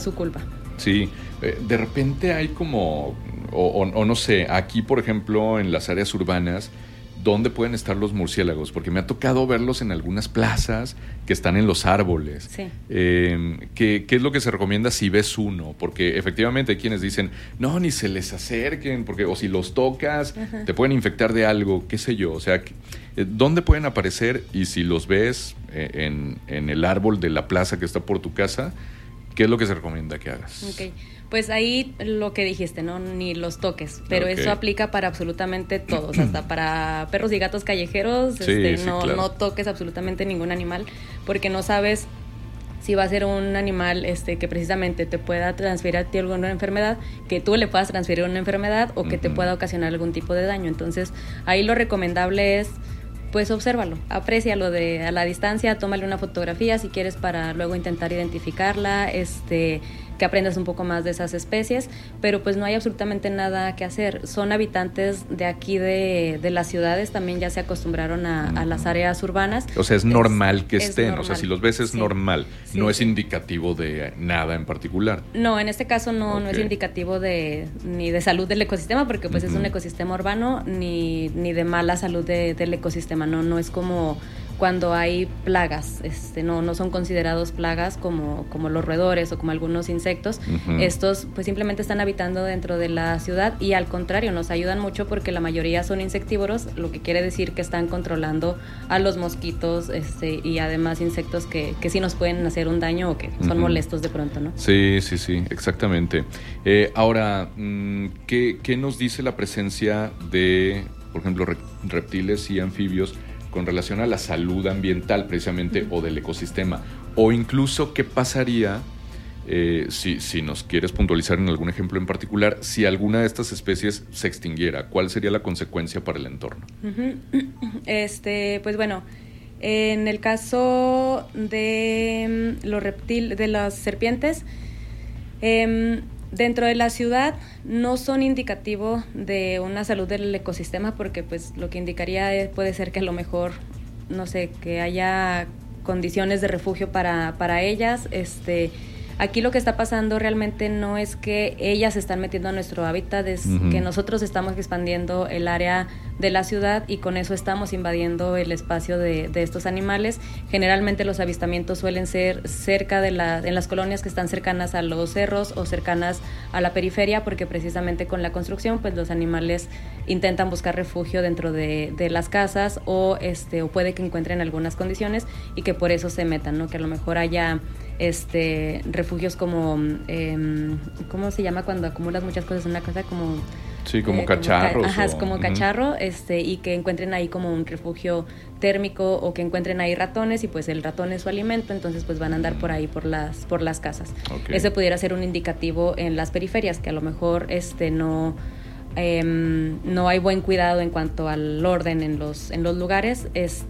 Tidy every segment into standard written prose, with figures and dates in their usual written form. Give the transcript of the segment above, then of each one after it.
su culpa. Sí, de repente hay como, o no sé, aquí por ejemplo en las áreas urbanas, ¿dónde pueden estar los murciélagos? Porque me ha tocado verlos en algunas plazas que están en los árboles. Sí. ¿Qué es lo que se recomienda si ves uno? Porque efectivamente hay quienes dicen, no, ni se les acerquen, porque o si los tocas, Ajá. te pueden infectar de algo, qué sé yo. O sea, ¿dónde pueden aparecer? Y si los ves en el árbol de la plaza que está por tu casa, ¿qué es lo que se recomienda que hagas? Ok, pues ahí lo que dijiste, ¿no? Ni los toques, pero Okay. eso aplica para absolutamente todos, hasta para perros y gatos callejeros, Sí, claro. no toques absolutamente ningún animal, porque no sabes si va a ser un animal que precisamente te pueda transferir a ti alguna enfermedad, que tú le puedas transferir una enfermedad o que te pueda ocasionar algún tipo de daño. Entonces, ahí lo recomendable es pues obsérvalo, aprécialo a la distancia, tómale una fotografía si quieres para luego intentar identificarla, que aprendas un poco más de esas especies, pero pues no hay absolutamente nada que hacer. Son habitantes de aquí de las ciudades, también ya se acostumbraron a las áreas urbanas. O sea, es normal que estén, normal. O sea, si los ves es Sí. normal, Sí, no es sí. indicativo de nada en particular. No, en este caso no es Okay. indicativo ni de salud del ecosistema, porque pues es un ecosistema urbano, ni de mala salud del ecosistema, no es como cuando hay plagas, no son considerados plagas como los roedores o como algunos insectos. Estos pues simplemente están habitando dentro de la ciudad y al contrario nos ayudan mucho porque la mayoría son insectívoros, lo que quiere decir que están controlando a los mosquitos y además insectos que sí nos pueden hacer un daño o que son molestos de pronto, ¿no? Sí, exactamente. Ahora, ¿qué nos dice la presencia de, por ejemplo, reptiles y anfibios con relación a la salud ambiental precisamente o del ecosistema? O incluso, ¿qué pasaría, si nos quieres puntualizar en algún ejemplo en particular, si alguna de estas especies se extinguiera? ¿Cuál sería la consecuencia para el entorno? Pues bueno, en el caso de de las serpientes, dentro de la ciudad no son indicativo de una salud del ecosistema porque pues lo que indicaría puede ser que a lo mejor, no sé, que haya condiciones de refugio para ellas. Aquí lo que está pasando realmente no es que ellas se están metiendo a nuestro hábitat, es que nosotros estamos expandiendo el área de la ciudad y con eso estamos invadiendo el espacio de estos animales. Generalmente los avistamientos suelen ser cerca en las colonias que están cercanas a los cerros o cercanas a la periferia, porque precisamente con la construcción pues los animales intentan buscar refugio dentro de las casas o puede que encuentren algunas condiciones y que por eso se metan, ¿no? Que a lo mejor haya refugios como ¿cómo se llama cuando acumulas muchas cosas en una casa? Como sí, como cacharros. Como cacharro, y que encuentren ahí como un refugio térmico o que encuentren ahí ratones y pues el ratón es su alimento, entonces pues van a andar por ahí por las casas. Okay. Ese pudiera ser un indicativo en las periferias, que a lo mejor no hay buen cuidado en cuanto al orden en los lugares,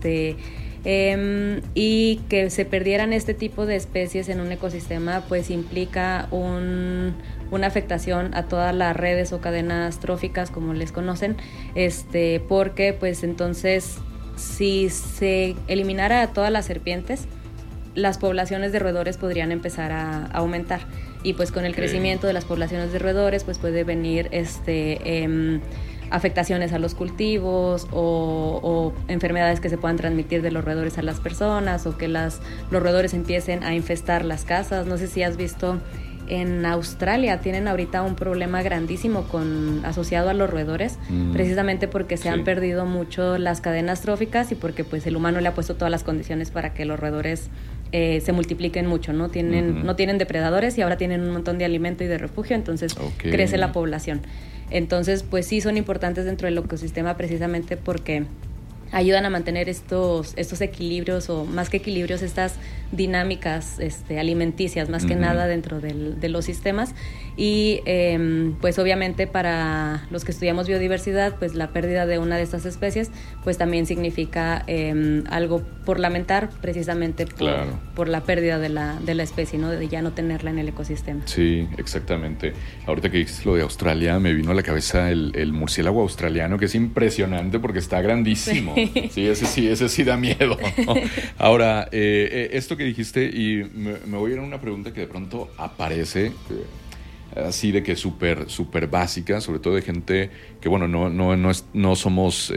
y que se perdieran este tipo de especies en un ecosistema pues implica una afectación a todas las redes o cadenas tróficas como les conocen, porque pues entonces si se eliminara a todas las serpientes, las poblaciones de roedores podrían empezar a aumentar y pues con el crecimiento de las poblaciones de roedores pues puede venir afectaciones a los cultivos o enfermedades que se puedan transmitir de los roedores a las personas o que los roedores empiecen a infestar las casas. No sé si has visto, en Australia tienen ahorita un problema grandísimo asociado a los roedores, precisamente porque se han perdido mucho las cadenas tróficas y porque pues el humano le ha puesto todas las condiciones para que los roedores se multipliquen mucho, no tienen depredadores y ahora tienen un montón de alimento y de refugio, entonces crece la población. Entonces, pues sí son importantes dentro del ecosistema precisamente porque ayudan a mantener estos equilibrios, o más que equilibrios, estas dinámicas alimenticias, más que nada dentro de los sistemas. Y pues obviamente para los que estudiamos biodiversidad, pues la pérdida de una de estas especies pues también significa algo por lamentar, precisamente por la pérdida de la especie, ¿no? De ya no tenerla en el ecosistema. Sí, exactamente. Ahorita que dices lo de Australia, me vino a la cabeza el murciélago australiano, que es impresionante porque está grandísimo. Sí, ese sí da miedo. Ahora, esto que dijiste, y me voy a ir a una pregunta que de pronto aparece, así de que súper básica, sobre todo de gente que, bueno, no somos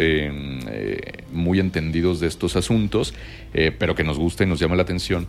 muy entendidos de estos asuntos, pero que nos gusta y nos llama la atención.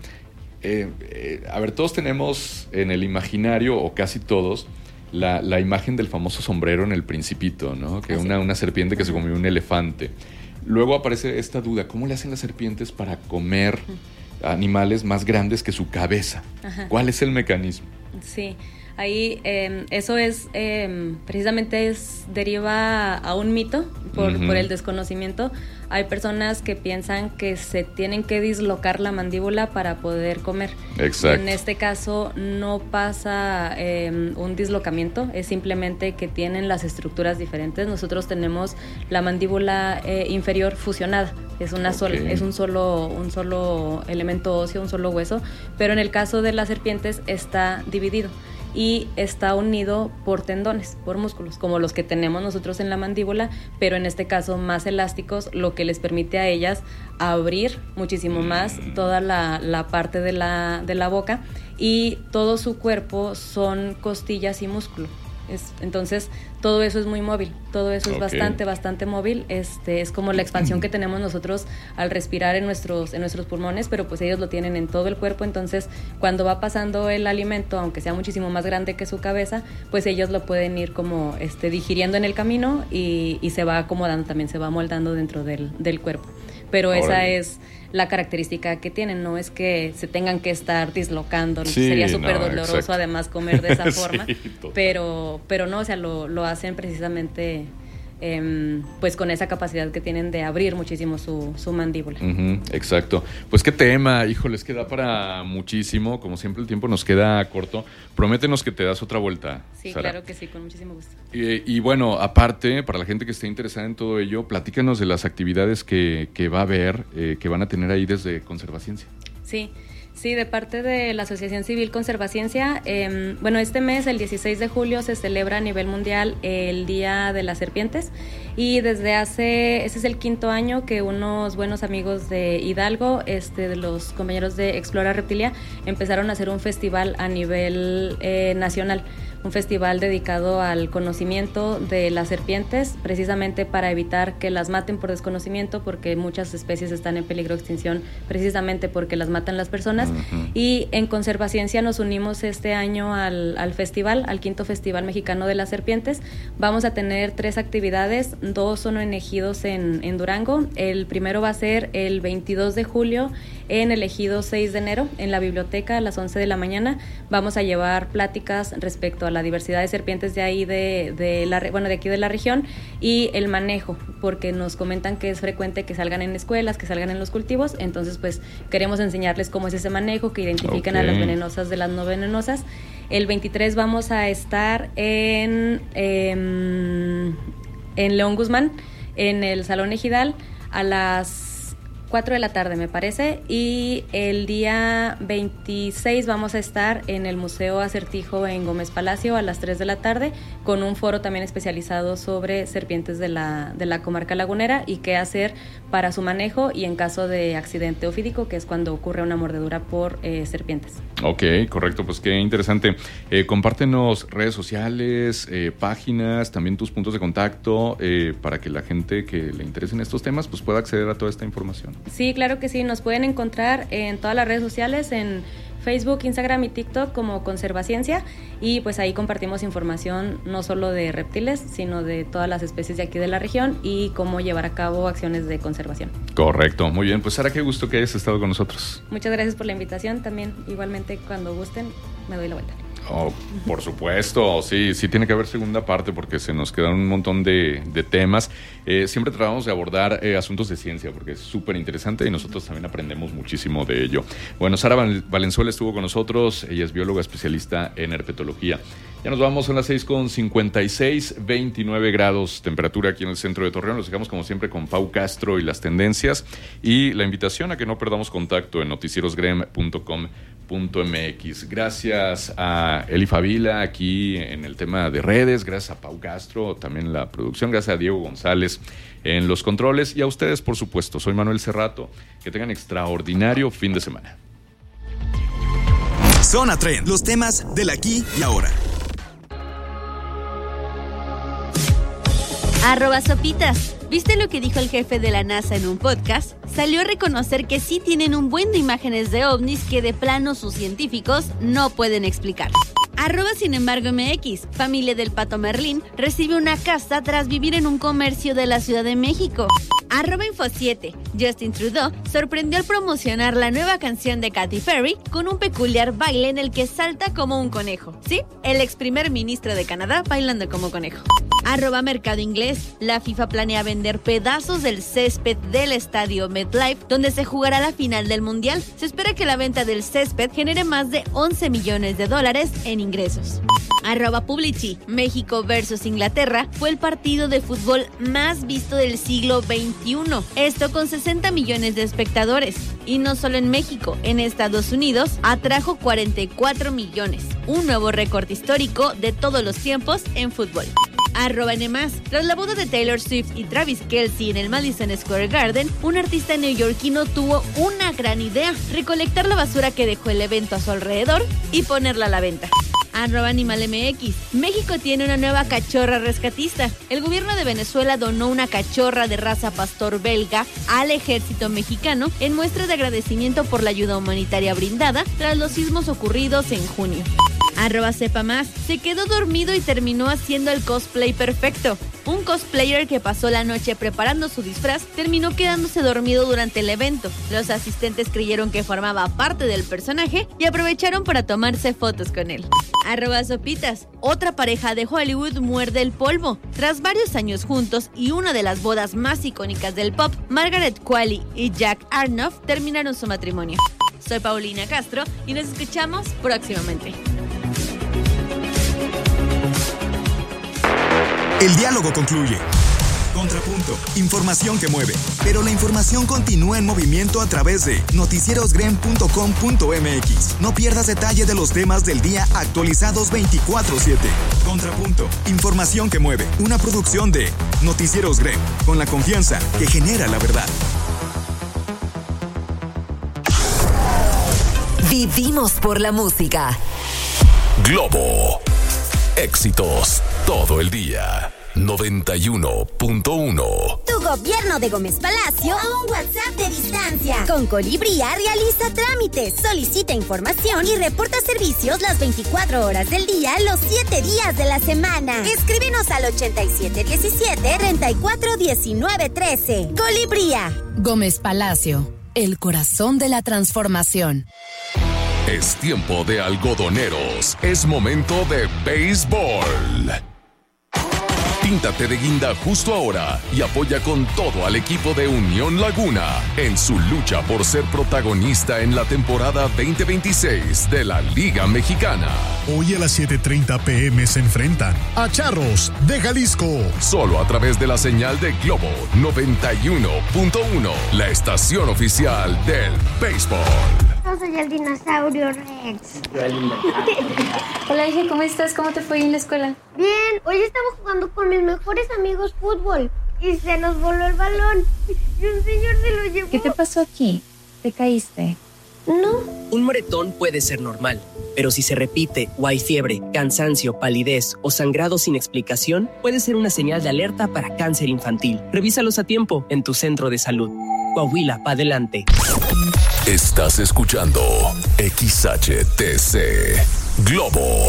A ver, todos tenemos en el imaginario, o casi todos, la imagen del famoso sombrero en El Principito, ¿no? Que una serpiente que se comió un elefante. Luego aparece esta duda, ¿cómo le hacen las serpientes para comer animales más grandes que su cabeza? Ajá. ¿Cuál es el mecanismo? Sí, ahí eso es precisamente deriva a un mito por el desconocimiento. Hay personas que piensan que se tienen que dislocar la mandíbula para poder comer. Exacto. En este caso no pasa un dislocamiento, es simplemente que tienen las estructuras diferentes. Nosotros tenemos la mandíbula inferior fusionada, es un solo elemento óseo, un solo hueso, pero en el caso de las serpientes está dividido y está unido por tendones, por músculos, como los que tenemos nosotros en la mandíbula, pero en este caso más elásticos, lo que les permite a ellas abrir muchísimo más toda la parte de la boca, y todo su cuerpo son costillas y músculo. Entonces todo eso es muy móvil, todo eso es bastante móvil. Es como la expansión que tenemos nosotros al respirar en nuestros pulmones, pero pues ellos lo tienen en todo el cuerpo. Entonces cuando va pasando el alimento, aunque sea muchísimo más grande que su cabeza, pues ellos lo pueden ir como digiriendo en el camino y se va acomodando, también se va moldando dentro del cuerpo. Pero esa es la característica que tienen, no es que se tengan que estar dislocando, sí, sería súper doloroso además comer de esa forma, sí, pero no, o sea, lo hacen precisamente pues con esa capacidad que tienen de abrir muchísimo su mandíbula. Exacto. Pues qué tema, híjoles, queda para muchísimo. Como siempre el tiempo nos queda corto. Prométenos que te das otra vuelta, Sí, Sara. Claro que sí, con muchísimo gusto. Y bueno, aparte, para la gente que esté interesada en todo ello, platícanos de las actividades que va a haber, que van a tener ahí desde Conservaciencia. Sí, de parte de la Asociación Civil Conservaciencia, bueno, este mes, el 16 de julio, se celebra a nivel mundial el Día de las Serpientes, y ese es el 5º año que unos buenos amigos de Hidalgo, de los compañeros de Explora Reptilia, empezaron a hacer un festival a nivel nacional, un festival dedicado al conocimiento de las serpientes, precisamente para evitar que las maten por desconocimiento, porque muchas especies están en peligro de extinción precisamente porque las matan las personas. Y en Conservaciencia nos unimos este año al festival, al 5º Festival Mexicano de las Serpientes. Vamos a tener 3 actividades, 2 son en ejidos en Durango. El primero va a ser el 22 de julio en el ejido 6 de enero, en la biblioteca a las 11 de la mañana. Vamos a llevar pláticas respecto a la diversidad de serpientes de ahí, de aquí de la región, y el manejo, porque nos comentan que es frecuente que salgan en escuelas, que salgan en los cultivos. Entonces pues queremos enseñarles cómo es ese manejo, que identifiquen a las venenosas de las no venenosas. El 23 vamos a estar en León Guzmán, en el Salón Ejidal, a las 4 de la tarde me parece, y el día 26 vamos a estar en el Museo Acertijo en Gómez Palacio a las 3 de la tarde, con un foro también especializado sobre serpientes de la comarca lagunera y qué hacer para su manejo y en caso de accidente ofídico, que es cuando ocurre una mordedura por serpientes. Ok, correcto, pues qué interesante. Compártenos redes sociales, páginas, también tus puntos de contacto, para que la gente que le interesen estos temas pues pueda acceder a toda esta información. Sí, claro que sí, nos pueden encontrar en todas las redes sociales, en Facebook, Instagram y TikTok como Conservaciencia, y pues ahí compartimos información no solo de reptiles, sino de todas las especies de aquí de la región y cómo llevar a cabo acciones de conservación. Correcto, muy bien, pues Sara, qué gusto que hayas estado con nosotros. Muchas gracias por la invitación, también igualmente cuando gusten me doy la vuelta. Oh, por supuesto, sí tiene que haber segunda parte porque se nos quedan un montón de temas. Siempre tratamos de abordar asuntos de ciencia porque es súper interesante y nosotros también aprendemos muchísimo de ello. Bueno, Sara Valenzuela estuvo con nosotros, ella es bióloga especialista en herpetología. Ya nos vamos, son las 6:56, 29 grados temperatura aquí en el centro de Torreón. Los dejamos como siempre con Pau Castro y las tendencias, y la invitación a que no perdamos contacto en noticierosgrem.com Gracias a Eli Favila aquí en el tema de redes, gracias a Pau Castro, también la producción, gracias a Diego González en los controles y a ustedes, por supuesto. Soy Manuel Cerrato. Que tengan extraordinario fin de semana. Zona Trend, los temas del aquí y ahora. @sopitas. ¿Viste lo que dijo el jefe de la NASA en un podcast? Salió a reconocer que sí tienen un buen de imágenes de ovnis que de plano sus científicos no pueden explicar. @SinEmbargoMX. Familia del Pato Merlín recibe una casa tras vivir en un comercio de la Ciudad de México. @Info7. Justin Trudeau sorprendió al promocionar la nueva canción de Katy Perry con un peculiar baile en el que salta como un conejo. Sí, el ex primer ministro de Canadá bailando como conejo. @Mercado Inglés. La FIFA planea vender pedazos del césped del estadio MetLife, donde se jugará la final del Mundial. Se espera que la venta del césped genere más de $11 millones en ingresos. @Publici. México versus Inglaterra fue el partido de fútbol más visto del siglo XXI. Esto con 60 millones de espectadores. Y no solo en México, en Estados Unidos atrajo 44 millones. Un nuevo récord histórico de todos los tiempos en fútbol. @Nmas. Tras la boda de Taylor Swift y Travis Kelce en el Madison Square Garden, un artista neoyorquino tuvo una gran idea: recolectar la basura que dejó el evento a su alrededor y ponerla a la venta. @AnimalMX. México tiene una nueva cachorra rescatista. El gobierno de Venezuela donó una cachorra de raza pastor belga al ejército mexicano en muestra de agradecimiento por la ayuda humanitaria brindada tras los sismos ocurridos en junio. @Sepamás. Se quedó dormido y terminó haciendo el cosplay perfecto. Un cosplayer que pasó la noche preparando su disfraz terminó quedándose dormido durante el evento. Los asistentes creyeron que formaba parte del personaje y aprovecharon para tomarse fotos con él. @Sopitas. Otra pareja de Hollywood muerde el polvo. Tras varios años juntos y una de las bodas más icónicas del pop, Margaret Qualley y Jack Arnoff terminaron su matrimonio. Soy Paulina Castro y nos escuchamos próximamente. El diálogo concluye. Contrapunto, información que mueve. Pero la información continúa en movimiento a través de noticierosgren.com.mx. No pierdas detalle de los temas del día actualizados 24/7. Contrapunto, información que mueve. Una producción de Noticieros Gren, con la confianza que genera la verdad. Vivimos por la música. Globo. Éxitos todo el día. 91.1. Tu gobierno de Gómez Palacio a un WhatsApp de distancia. Con Colibría realiza trámites, solicita información y reporta servicios las 24 horas del día, los 7 días de la semana. Escríbenos al 8717-341913. Colibría. Gómez Palacio, el corazón de la transformación. Es tiempo de algodoneros. Es momento de béisbol. Píntate de guinda justo ahora y apoya con todo al equipo de Unión Laguna en su lucha por ser protagonista en la temporada 2026 de la Liga Mexicana. Hoy a las 7:30 p.m. se enfrentan a Charros de Jalisco. Solo a través de la señal de Globo 91.1, la estación oficial del béisbol. Yo soy el dinosaurio Rex. Hola, hija, ¿cómo estás? ¿Cómo te fue en la escuela? Bien, hoy estaba jugando con mis mejores amigos fútbol y se nos voló el balón y un señor se lo llevó. ¿Qué te pasó aquí? ¿Te caíste? No. Un moretón puede ser normal, pero si se repite o hay fiebre, cansancio, palidez o sangrado sin explicación, puede ser una señal de alerta para cáncer infantil. Revísalos a tiempo en tu centro de salud. Coahuila, pa' adelante. Estás escuchando XHTC Globo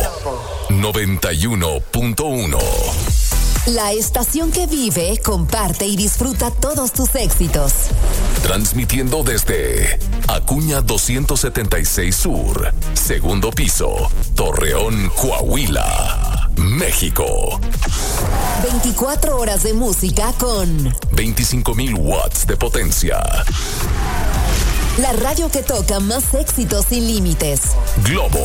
91.1. La estación que vive, comparte y disfruta todos tus éxitos. Transmitiendo desde Acuña 276 Sur, segundo piso, Torreón, Coahuila, México. 24 horas de música con 25,000 watts de potencia. La radio que toca más éxitos sin límites. Globo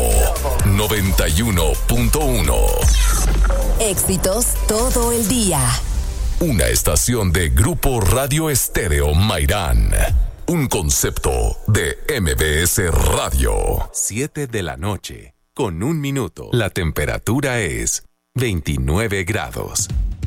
91.1. Éxitos todo el día. Una estación de Grupo Radio Estéreo Mairán. un concepto de MBS Radio. 7 de la noche, con 1 minuto. La temperatura es 29 grados.